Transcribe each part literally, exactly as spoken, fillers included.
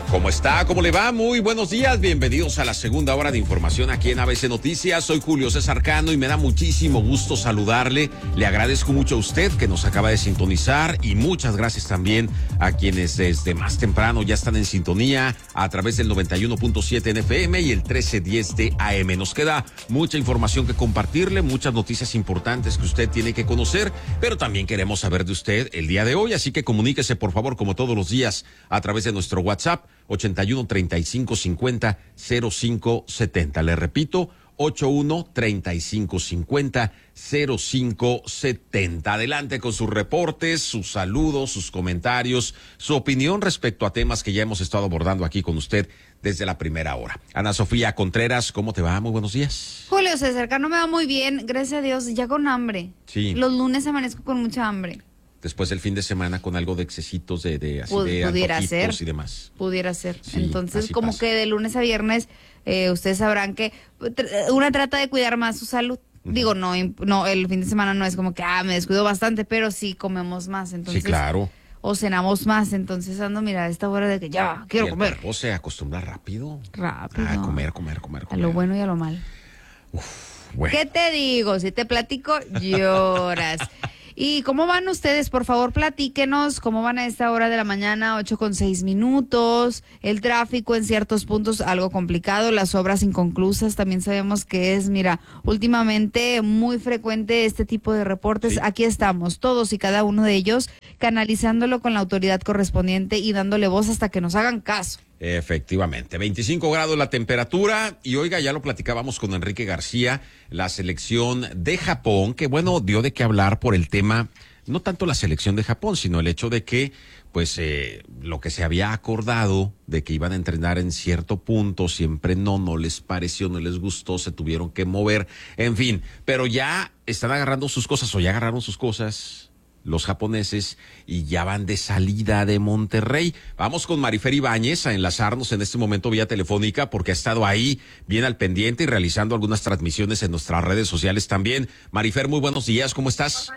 ¿Cómo está? ¿Cómo le va? Muy buenos días. Bienvenidos a la segunda hora de información aquí en A B C Noticias. Soy Julio César Cano y me da muchísimo gusto saludarle. Le agradezco mucho a usted que nos acaba de sintonizar y muchas gracias también a quienes desde más temprano ya están en sintonía a través del noventa y uno punto siete en F M y el trece diez de A M. Nos queda mucha información que compartirle, muchas noticias importantes que usted tiene que conocer, pero también queremos saber de usted el día de hoy, así que comuníquese por favor como todos los días a través de nuestro WhatsApp ochenta y uno, treinta y cinco, cincuenta, cero cinco setenta. Le repito, ochenta y uno, treinta y cinco, cincuenta, cero cinco setenta. Adelante con sus reportes, sus saludos, sus comentarios, su opinión respecto a temas que ya hemos estado abordando aquí con usted desde la primera hora. Ana Sofía Contreras, ¿cómo te va? Muy buenos días. Julio César Cano, me va muy bien, gracias a Dios, ya con hambre. Sí. Los lunes amanezco con mucha hambre. Después del fin de semana con algo de excesitos de, de, así Pud- de pudiera ser. y demás. Pudiera ser. Sí, Entonces, así como pasa. que de lunes a viernes, eh, ustedes sabrán que tr- una trata de cuidar más su salud. Uh-huh. Digo, no, imp- no, el fin de semana no es como que, ah, me descuido bastante, pero sí comemos más. Entonces, sí, claro. O cenamos más. Entonces ando, mira, a esta hora de que ya, quiero y el comer. cuerpo se acostumbra rápido. Rápido. A comer, comer, comer, comer. A lo bueno y a lo malo. Uf, bueno. ¿Qué te digo? Si te platico, lloras. ¿Y cómo van ustedes? Por favor, platíquenos cómo van a esta hora de la mañana, ocho con seis minutos, el tráfico en ciertos puntos algo complicado, las obras inconclusas, también sabemos que es, mira, últimamente muy frecuente este tipo de reportes. Sí. Aquí estamos, todos y cada uno de ellos, canalizándolo con la autoridad correspondiente y dándole voz hasta que nos hagan caso. Efectivamente, veinticinco grados la temperatura y oiga, ya lo platicábamos con Enrique García, la selección de Japón, que bueno, dio de qué hablar por el tema, no tanto la selección de Japón, sino el hecho de que, pues, eh, lo que se había acordado de que iban a entrenar en cierto punto, siempre no, no les pareció, no les gustó, se tuvieron que mover, en fin, pero ya están agarrando sus cosas o ya agarraron sus cosas los japoneses y ya van de salida de Monterrey. Vamos con Marifer Ibáñez a enlazarnos en este momento vía telefónica porque ha estado ahí bien al pendiente y realizando algunas transmisiones en nuestras redes sociales también. Marifer, muy buenos días, ¿cómo estás?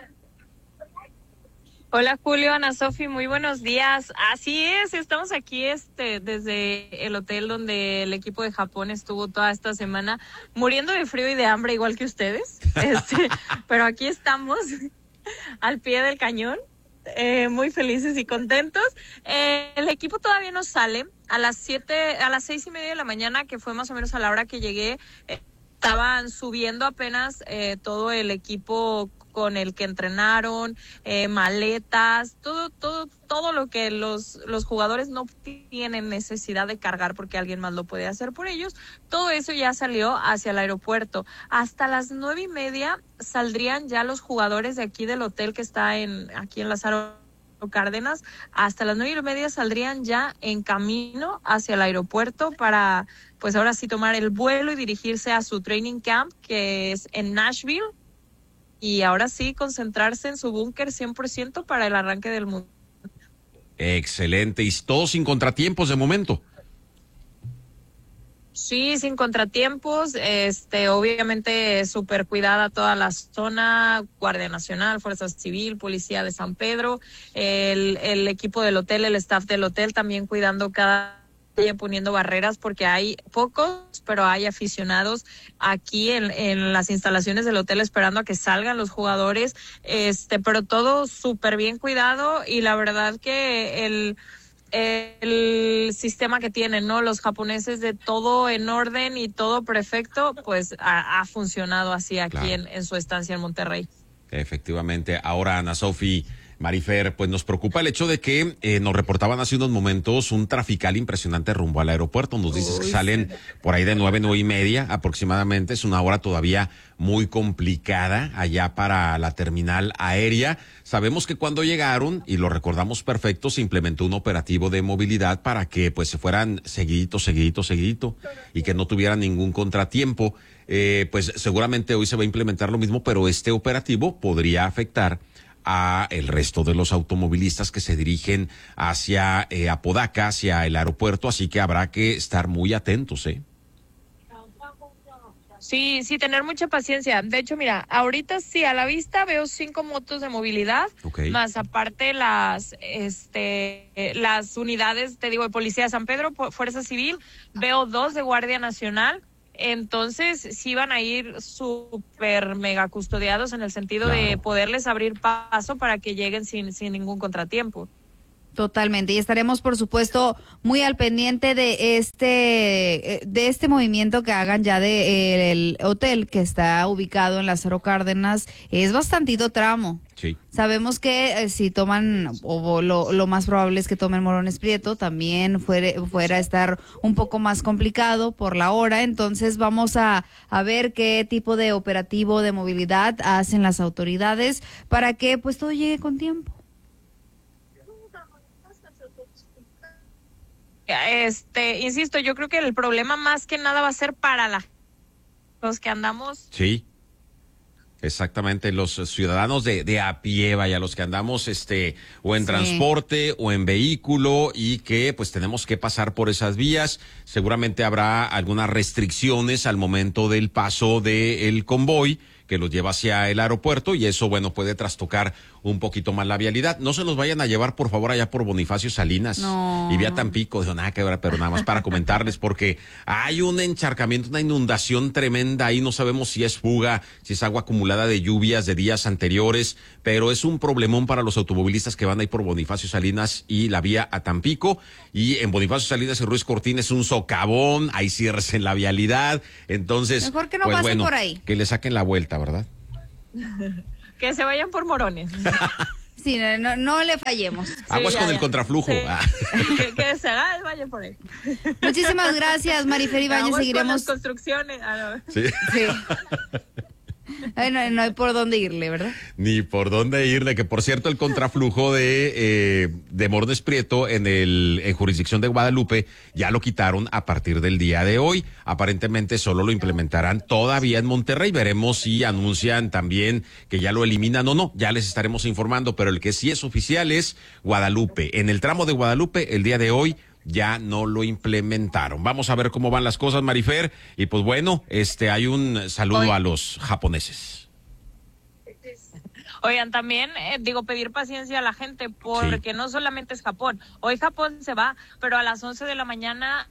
Hola Julio, Ana Sofi, muy buenos días. Así es, estamos aquí este desde el hotel donde el equipo de Japón estuvo toda esta semana muriendo de frío y de hambre igual que ustedes. Este, pero aquí estamos al pie del cañón, eh, muy felices y contentos. Eh, el equipo todavía no sale. A las siete, a las seis y media de la mañana, que fue más o menos a la hora que llegué, eh, estaban subiendo apenas eh, todo el equipo con el que entrenaron, eh, maletas, todo, todo, todo lo que los, los jugadores no tienen necesidad de cargar porque alguien más lo puede hacer por ellos. Todo eso ya salió hacia el aeropuerto. Hasta las nueve y media saldrían ya los jugadores de aquí del hotel que está en, aquí en Lázaro Cárdenas. Hasta las nueve y media saldrían ya en camino hacia el aeropuerto para, pues ahora sí tomar el vuelo y dirigirse a su training camp que es en Nashville. Y ahora sí, concentrarse en su búnker cien por ciento para el arranque del mundo. Excelente, y todo sin contratiempos de momento. Sí, sin contratiempos, este, obviamente súper cuidada toda la zona, Guardia Nacional, Fuerza Civil, Policía de San Pedro, el, el equipo del hotel, el staff del hotel también cuidando cada poniendo barreras porque hay pocos, pero hay aficionados aquí en, en las instalaciones del hotel esperando a que salgan los jugadores, este, pero todo súper bien cuidado y la verdad que el, el sistema que tienen, ¿no? Los japoneses de todo en orden y todo perfecto, pues ha, ha funcionado así aquí claro. en, en su estancia en Monterrey. Efectivamente. Ahora, Ana Sofi, Marifer, pues nos preocupa el hecho de que eh, nos reportaban hace unos momentos un trafical impresionante rumbo al aeropuerto. Nos dices Uy, que salen sí. por ahí de nueve, nueve y media aproximadamente. Es una hora todavía muy complicada allá para la terminal aérea. Sabemos que cuando llegaron, y lo recordamos perfecto, se implementó un operativo de movilidad para que pues se fueran seguidito, seguidito, seguidito y que no tuvieran ningún contratiempo. Eh, pues seguramente hoy se va a implementar lo mismo, pero este operativo podría afectar a el resto de los automovilistas que se dirigen hacia eh, Apodaca, hacia el aeropuerto, así que habrá que estar muy atentos, ¿eh? Sí, sí, tener mucha paciencia. De hecho, mira, ahorita sí, a la vista veo cinco motos de movilidad, Okay. más aparte las, este, eh, las unidades, te digo, de Policía de San Pedro, po- Fuerza Civil, veo dos de Guardia Nacional. Entonces, sí van a ir súper mega custodiados en el sentido de Claro. poderles abrir paso para que lleguen sin, sin ningún contratiempo. Totalmente, y estaremos por supuesto muy al pendiente de este eh, de este movimiento que hagan ya de eh, el hotel que está ubicado en Lázaro Cárdenas. Es bastantito tramo. Sí. Sabemos que eh, si toman, o lo, lo más probable es que tomen Morones Prieto, también fuere, fuera a estar un poco más complicado por la hora. Entonces vamos a, a ver qué tipo de operativo de movilidad hacen las autoridades para que pues todo llegue con tiempo. Este, insisto, yo creo que el problema más que nada va a ser para la, los que andamos. Sí. Exactamente, los ciudadanos de, de a pie, vaya, los que andamos este o en Sí. transporte o en vehículo y que pues tenemos que pasar por esas vías. Seguramente habrá algunas restricciones al momento del paso del convoy que los lleva hacia el aeropuerto y eso, bueno, puede trastocar un poquito más la vialidad. No se nos vayan a llevar, por favor, allá por Bonifacio Salinas No. y vía Tampico. Digo, nada que ver, pero nada más para comentarles porque hay un encharcamiento, una inundación tremenda ahí. No sabemos si es fuga, si es agua acumulada de lluvias de días anteriores, pero es un problemón para los automovilistas que van ahí por Bonifacio Salinas y la vía a Tampico. Y en Bonifacio Salinas y Ruiz Cortines es un socavón, hay cierres en la vialidad. Entonces, Mejor que no pues pasen bueno, por ahí. que le saquen la vuelta, ¿verdad? Que se vayan por Morones. Sí, no, no, no le fallemos. Aguas ya, con el ya. contraflujo. Sí. Ah. que, que se haga, vayan por ahí. Muchísimas gracias, Marifer Ibáñez. Aguas con Seguiremos. las construcciones. Ah, no. Sí. Sí. Ay, no, no hay por dónde irle, ¿verdad? Ni por dónde irle, que por cierto el contraflujo de, eh, de Morones Prieto en el en jurisdicción de Guadalupe ya lo quitaron a partir del día de hoy. Aparentemente solo lo implementarán todavía en Monterrey. Veremos si anuncian también que ya lo eliminan o no. Ya les estaremos informando, pero el que sí es oficial es Guadalupe. En el tramo de Guadalupe el día de hoy ya no lo implementaron. Vamos a ver cómo van las cosas, Marifer. Y pues bueno, este hay un saludo Hoy. a los japoneses. Oigan, también eh, digo, pedir paciencia a la gente porque Sí. no solamente es Japón. Hoy Japón se va, pero a las once de la mañana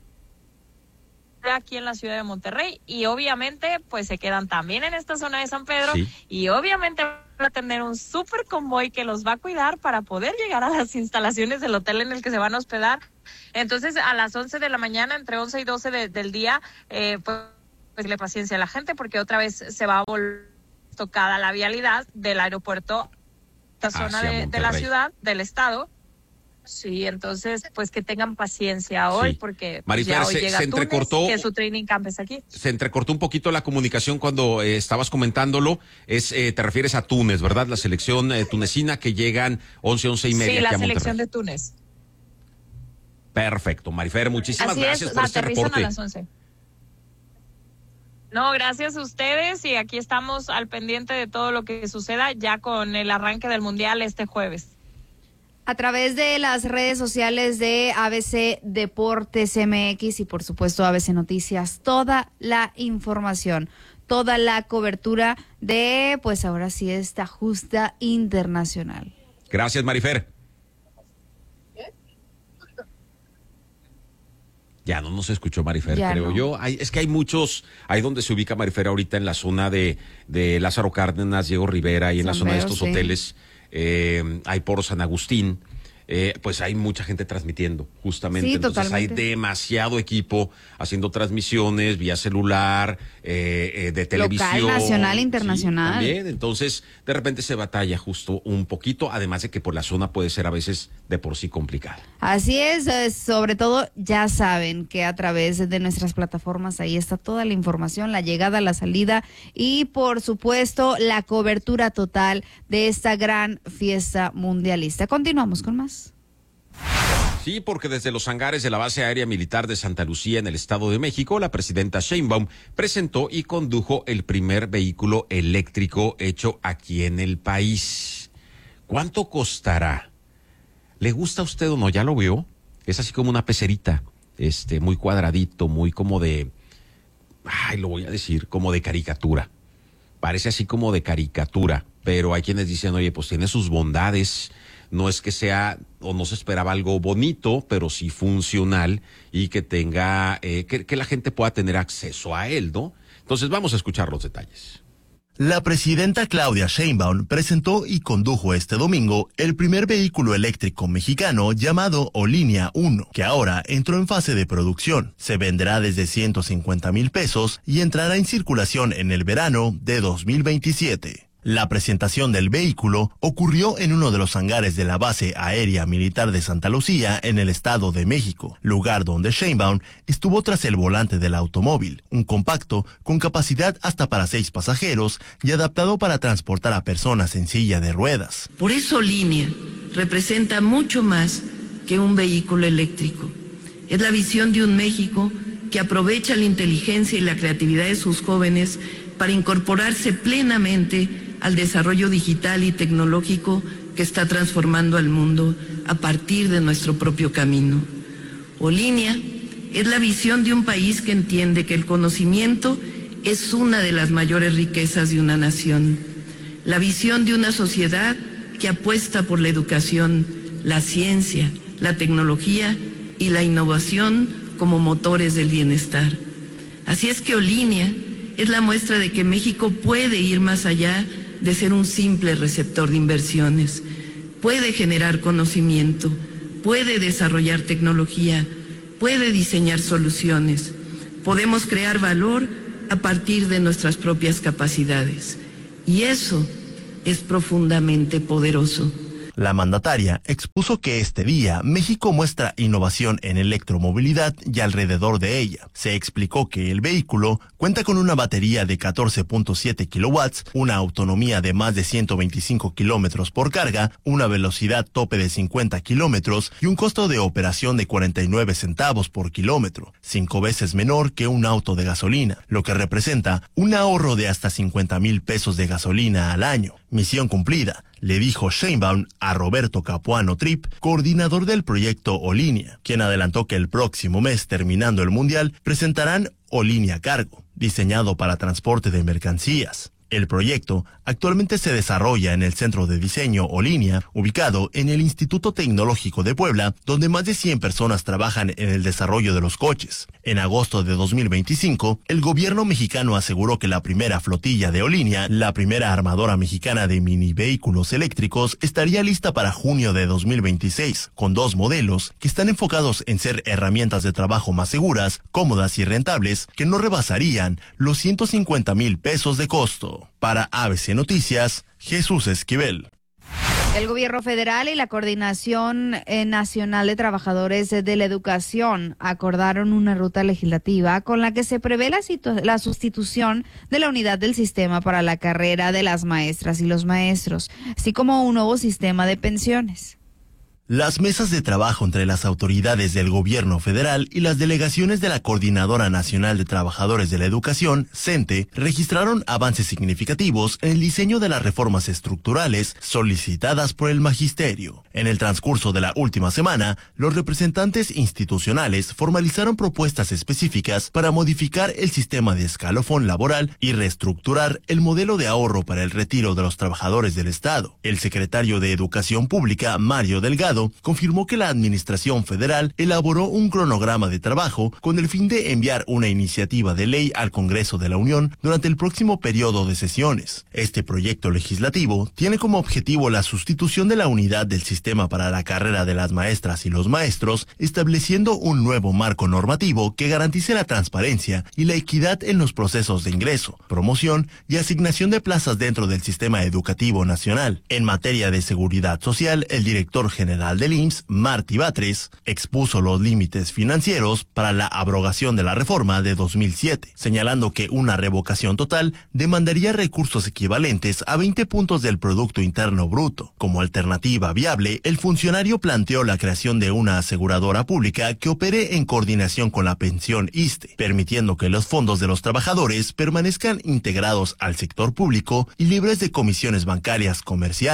aquí en la ciudad de Monterrey y obviamente pues se quedan también en esta zona de San Pedro Sí. y obviamente van a tener un súper convoy que los va a cuidar para poder llegar a las instalaciones del hotel en el que se van a hospedar. Entonces a las once de la mañana, entre once y doce de, del día, eh, pues, pues le paciencia a la gente porque otra vez se va a volver tocada la vialidad del aeropuerto, esta zona Hacia de, de la Monterrey. ciudad, del estado. Sí, entonces, pues que tengan paciencia hoy, Sí. porque pues, Marifer, ya hoy se- llega se Túnez, entrecortó- que su training camp es aquí. Se entrecortó un poquito la comunicación cuando eh, estabas comentándolo. Es, eh, te refieres a Túnez, ¿verdad? La selección eh, tunecina que llegan once, once y media Sí, la aquí a selección Monterrey. de Túnez. Perfecto, Marifer, muchísimas Así gracias es, por este aterrizan reporte. a las once. No, gracias a ustedes y aquí estamos al pendiente de todo lo que suceda ya con el arranque del Mundial este jueves. A través de las redes sociales de A B C Deportes M X y por supuesto A B C Noticias, toda la información, toda la cobertura de, pues ahora sí, esta justa internacional. Gracias, Marifer. Ya no nos escuchó Marifer, Ya creo no. yo. Hay, es que hay muchos, ahí donde se ubica Marifer ahorita en la zona de, de Lázaro Cárdenas, Diego Rivera y en la San zona de Pedro, estos sí. hoteles, eh, hay por San Agustín. Eh, pues hay mucha gente transmitiendo, justamente. Sí, Entonces totalmente. hay demasiado equipo haciendo transmisiones vía celular, eh, eh, de televisión. nacional, Sí, internacional. también. Entonces, de repente se batalla justo un poquito, además de que por la zona puede ser a veces de por sí complicada. Así es, eh, sobre todo ya saben que a través de nuestras plataformas ahí está toda la información, la llegada, la salida y por supuesto la cobertura total de esta gran fiesta mundialista. Continuamos con más. Sí, porque desde los hangares de la base aérea militar de Santa Lucía en el Estado de México, la presidenta Sheinbaum presentó y condujo el primer vehículo eléctrico hecho aquí en el país. ¿Cuánto costará? ¿Le gusta a usted o no? ¿Ya lo vio? Es así como una pecerita, este, muy cuadradito, muy como de, ay, lo voy a decir, como de caricatura. Parece así como de caricatura, pero hay quienes dicen, oye, pues tiene sus bondades. No es que sea, o no se esperaba algo bonito, pero sí funcional y que tenga, eh, que, que la gente pueda tener acceso a él, ¿no? Entonces vamos a escuchar los detalles. La presidenta Claudia Sheinbaum presentó y condujo este domingo el primer vehículo eléctrico mexicano llamado Olinea uno, que ahora entró en fase de producción. Se venderá desde ciento cincuenta mil pesos y entrará en circulación en el verano de dos mil veintisiete. La presentación del vehículo ocurrió en uno de los hangares de la Base Aérea Militar de Santa Lucía en el Estado de México, lugar donde Sheinbaum estuvo tras el volante del automóvil, un compacto con capacidad hasta para seis pasajeros y adaptado para transportar a personas en silla de ruedas. Por eso Olinea representa mucho más que un vehículo eléctrico. Es la visión de un México que aprovecha la inteligencia y la creatividad de sus jóvenes para incorporarse plenamente al desarrollo digital y tecnológico que está transformando al mundo a partir de nuestro propio camino. Olinea es la visión de un país que entiende que el conocimiento es una de las mayores riquezas de una nación. La visión de una sociedad que apuesta por la educación, la ciencia, la tecnología y la innovación como motores del bienestar. Así es que Olinea es la muestra de que México puede ir más allá de ser un simple receptor de inversiones. Puede generar conocimiento, puede desarrollar tecnología, puede diseñar soluciones. Podemos crear valor a partir de nuestras propias capacidades. Y eso es profundamente poderoso. La mandataria expuso que este día México muestra innovación en electromovilidad y alrededor de ella. Se explicó que el vehículo cuenta con una batería de catorce punto siete kilowatts, una autonomía de más de ciento veinticinco kilómetros por carga, una velocidad tope de cincuenta kilómetros y un costo de operación de cuarenta y nueve centavos por kilómetro, cinco veces menor que un auto de gasolina, lo que representa un ahorro de hasta cincuenta mil pesos de gasolina al año. Misión cumplida, le dijo Sheinbaum a Roberto Capuano Tripp, coordinador del proyecto Olinea, quien adelantó que el próximo mes, terminando el Mundial, presentarán Olinea Cargo, diseñado para transporte de mercancías. El proyecto actualmente se desarrolla en el Centro de Diseño Olinea, ubicado en el Instituto Tecnológico de Puebla, donde más de cien personas trabajan en el desarrollo de los coches. En agosto de dos mil veinticinco, el gobierno mexicano aseguró que la primera flotilla de Olinea, la primera armadora mexicana de mini vehículos eléctricos, estaría lista para junio de dos mil veintiséis, con dos modelos que están enfocados en ser herramientas de trabajo más seguras, cómodas y rentables, que no rebasarían los ciento cincuenta mil pesos de costo. Para A B C Noticias, Jesús Esquivel. El gobierno federal y la Coordinación eh, Nacional de Trabajadores de la Educación acordaron una ruta legislativa con la que se prevé la, la sustitución de la unidad del sistema para la carrera de las maestras y los maestros, así como un nuevo sistema de pensiones. Las mesas de trabajo entre las autoridades del gobierno federal y las delegaciones de la Coordinadora Nacional de Trabajadores de la Educación, CENTE, registraron avances significativos en el diseño de las reformas estructurales solicitadas por el magisterio. En el transcurso de la última semana, los representantes institucionales formalizaron propuestas específicas para modificar el sistema de escalafón laboral y reestructurar el modelo de ahorro para el retiro de los trabajadores del Estado. El secretario de Educación Pública, Mario Delgado, confirmó que la Administración Federal elaboró un cronograma de trabajo con el fin de enviar una iniciativa de ley al Congreso de la Unión durante el próximo periodo de sesiones. Este proyecto legislativo tiene como objetivo la sustitución de la unidad del sistema para la carrera de las maestras y los maestros, estableciendo un nuevo marco normativo que garantice la transparencia y la equidad en los procesos de ingreso, promoción y asignación de plazas dentro del sistema educativo nacional. En materia de seguridad social, el director general del I M S S, Martí Batres, expuso los límites financieros para la abrogación de la reforma de dos mil siete, señalando que una revocación total demandaría recursos equivalentes a veinte puntos del Producto Interno Bruto. Como alternativa viable, el funcionario planteó la creación de una aseguradora pública que opere en coordinación con la pensión ISSSTE, permitiendo que los fondos de los trabajadores permanezcan integrados al sector público y libres de comisiones bancarias comerciales.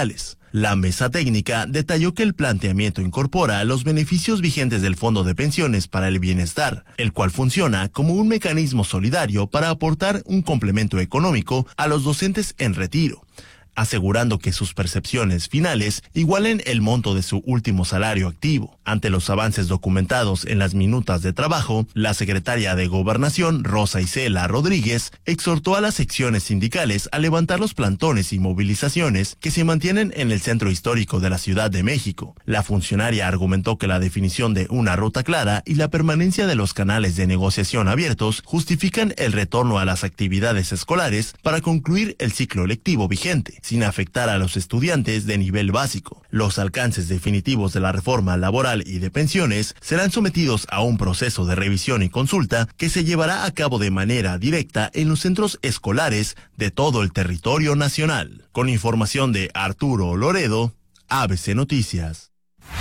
La mesa técnica detalló que el planteamiento incorpora los beneficios vigentes del Fondo de Pensiones para el Bienestar, el cual funciona como un mecanismo solidario para aportar un complemento económico a los docentes en retiro, asegurando que sus percepciones finales igualen el monto de su último salario activo. Ante los avances documentados en las minutas de trabajo, la secretaria de Gobernación, Rosa Isela Rodríguez, exhortó a las secciones sindicales a levantar los plantones y movilizaciones que se mantienen en el centro histórico de la Ciudad de México. La funcionaria argumentó que la definición de una ruta clara y la permanencia de los canales de negociación abiertos justifican el retorno a las actividades escolares para concluir el ciclo lectivo vigente, sin afectar a los estudiantes de nivel básico. Los alcances definitivos de la reforma laboral y de pensiones serán sometidos a un proceso de revisión y consulta que se llevará a cabo de manera directa en los centros escolares de todo el territorio nacional. Con información de Arturo Loredo, A B C Noticias.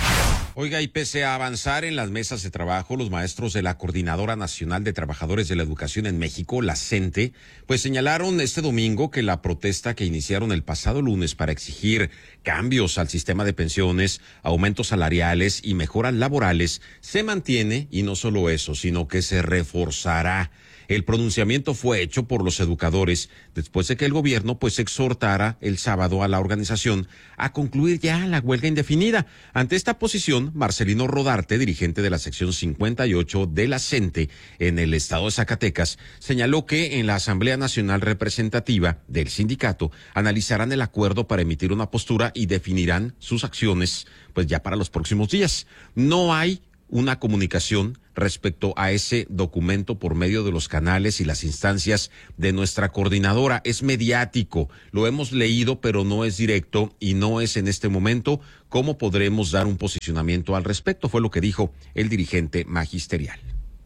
Oiga, y pese a avanzar en las mesas de trabajo, los maestros de la Coordinadora Nacional de Trabajadores de la Educación en México, la CENTE, pues señalaron este domingo que la protesta que iniciaron el pasado lunes para exigir cambios al sistema de pensiones, aumentos salariales y mejoras laborales se mantiene, y no solo eso, sino que se reforzará. El pronunciamiento fue hecho por los educadores después de que el gobierno pues exhortara el sábado a la organización a concluir ya la huelga indefinida. Ante esta posición, Marcelino Rodarte, dirigente de la sección cincuenta y ocho de la CENTE en el estado de Zacatecas, señaló que en la Asamblea Nacional Representativa del sindicato analizarán el acuerdo para emitir una postura y definirán sus acciones pues ya para los próximos días. No hay una comunicación respecto a ese documento por medio de los canales y las instancias de nuestra coordinadora. Es mediático, lo hemos leído, pero no es directo y no es en este momento cómo podremos dar un posicionamiento al respecto, fue lo que dijo el dirigente magisterial.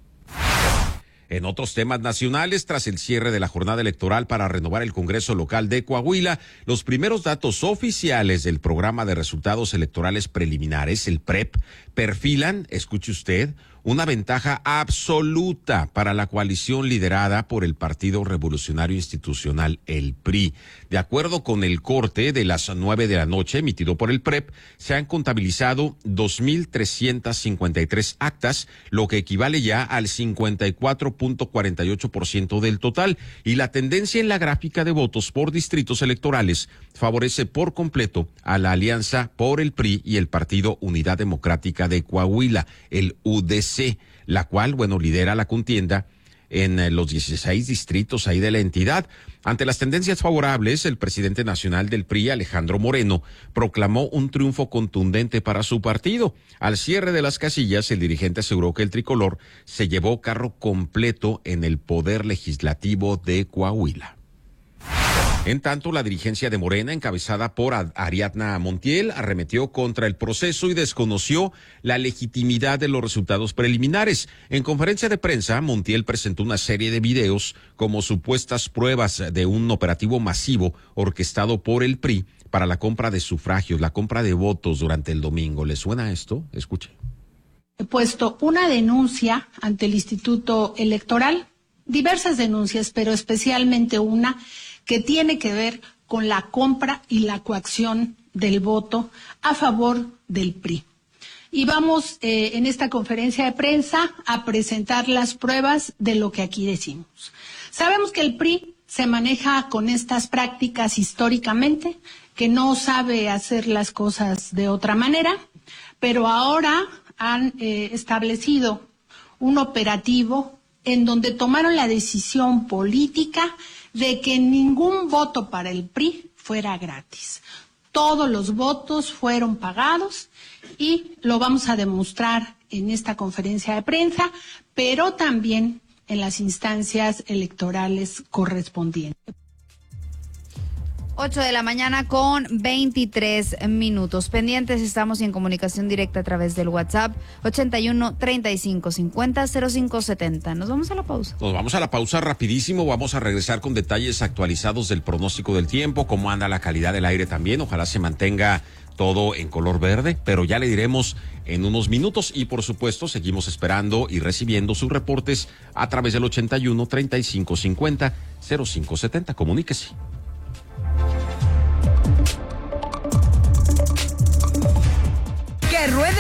En otros temas nacionales, tras el cierre de la jornada electoral para renovar el Congreso local de Coahuila, los primeros datos oficiales del programa de resultados electorales preliminares, el P R E P, perfilan, escuche usted, una ventaja absoluta para la coalición liderada por el Partido Revolucionario Institucional, el P R I. De acuerdo con el corte de las nueve de la noche emitido por el P R E P, se han contabilizado dos mil trescientas cincuenta y tres actas, lo que equivale ya al cincuenta y cuatro punto cuarenta y ocho por ciento del total, y la tendencia en la gráfica de votos por distritos electorales favorece por completo a la alianza por el P R I y el Partido Unidad Democrática de Coahuila, el U D C, la cual, bueno, lidera la contienda en los dieciséis distritos ahí de la entidad. Ante las tendencias favorables, el presidente nacional del P R I, Alejandro Moreno, proclamó un triunfo contundente para su partido. Al cierre de las casillas, el dirigente aseguró que el tricolor se llevó carro completo en el poder legislativo de Coahuila. En tanto, la dirigencia de Morena, encabezada por Ariadna Montiel, arremetió contra el proceso y desconoció la legitimidad de los resultados preliminares. En conferencia de prensa, Montiel presentó una serie de videos como supuestas pruebas de un operativo masivo orquestado por el P R I para la compra de sufragios, la compra de votos durante el domingo. ¿Le suena esto? Escuche. He puesto una denuncia ante el Instituto Electoral, diversas denuncias, pero especialmente una que tiene que ver con la compra y la coacción del voto a favor del P R I. Y vamos eh, en esta conferencia de prensa a presentar las pruebas de lo que aquí decimos. Sabemos que el P R I se maneja con estas prácticas históricamente, que no sabe hacer las cosas de otra manera, pero ahora han eh, establecido un operativo en donde tomaron la decisión política de que ningún voto para el P R I fuera gratis. Todos los votos fueron pagados y lo vamos a demostrar en esta conferencia de prensa, pero también en las instancias electorales correspondientes. ocho de la mañana con veintitrés minutos. Pendientes, estamos en comunicación directa a través del WhatsApp ochenta y uno, treinta y cinco, cincuenta, cero cinco setenta. Nos vamos a la pausa. Nos vamos a la pausa rapidísimo. Vamos a regresar con detalles actualizados del pronóstico del tiempo, cómo anda la calidad del aire también. Ojalá se mantenga todo en color verde, pero ya le diremos en unos minutos. Y por supuesto, seguimos esperando y recibiendo sus reportes a través del ochenta y uno, treinta y cinco, cincuenta, cero cinco setenta. Comuníquese.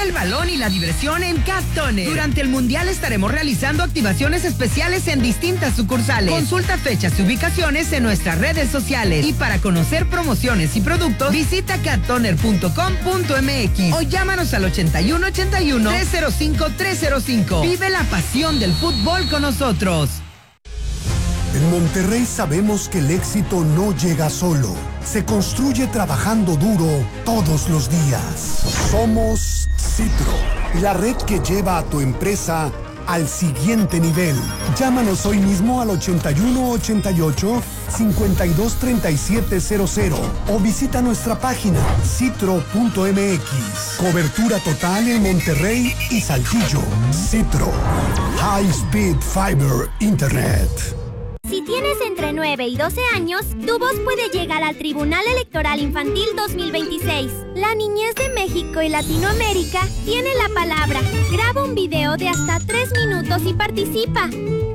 Vive el balón y la diversión en Cat Toner. Durante el Mundial estaremos realizando activaciones especiales en distintas sucursales. Consulta fechas y ubicaciones en nuestras redes sociales. Y para conocer promociones y productos, visita cat toner punto com punto m x o llámanos al ochenta y uno ochenta y uno, tres cero cinco, tres cero cinco. Vive la pasión del fútbol con nosotros. En Monterrey sabemos que el éxito no llega solo, se construye trabajando duro todos los días. Somos Citro, la red que lleva a tu empresa al siguiente nivel. Llámanos hoy mismo al ochenta y uno ochenta y ocho, cincuenta y dos treinta y siete cero cero o visita nuestra página citro punto m x. Cobertura total en Monterrey y Saltillo. Citro, High Speed Fiber Internet. Si tienes entre nueve y doce años, tu voz puede llegar al Tribunal Electoral Infantil dos mil veintiséis. La niñez de México y Latinoamérica tiene la palabra. Graba un video de hasta tres minutos y participa.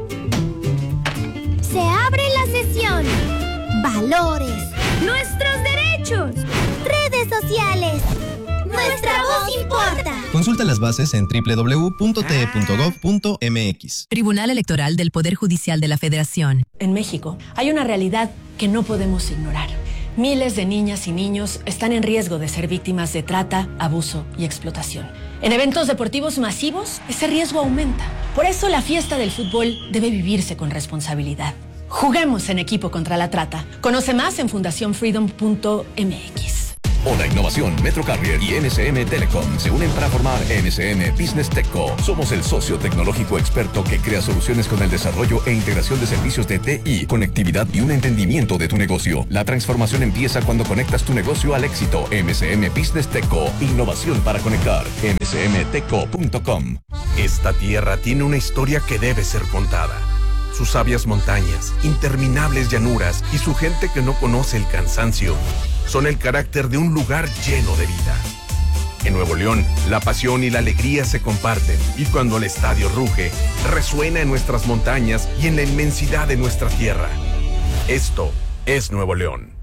Se abre la sesión. Valores. Nuestros derechos. Redes sociales. Nuestra voz importa. Consulta las bases en doble u doble u doble u punto t e punto gov punto m x. Tribunal Electoral del Poder Judicial de la Federación. En México hay una realidad que no podemos ignorar. Miles de niñas y niños están en riesgo de ser víctimas de trata, abuso y explotación. En eventos deportivos masivos, ese riesgo aumenta. Por eso la fiesta del fútbol debe vivirse con responsabilidad. Juguemos en equipo contra la trata. Conoce más en fundación freedom punto m x. Hola Innovación, Metro Carrier y M S M Telecom se unen para formar M S M Business TechCo. Somos el socio tecnológico experto que crea soluciones con el desarrollo e integración de servicios de T I, conectividad y un entendimiento de tu negocio. La transformación empieza cuando conectas tu negocio al éxito. M S M Business TechCo, innovación para conectar. m s m teco punto com. Esta tierra tiene una historia que debe ser contada. Sus sabias montañas, interminables llanuras y su gente que no conoce el cansancio son el carácter de un lugar lleno de vida. En Nuevo León, la pasión y la alegría se comparten y cuando el estadio ruge, resuena en nuestras montañas y en la inmensidad de nuestra tierra. Esto es Nuevo León.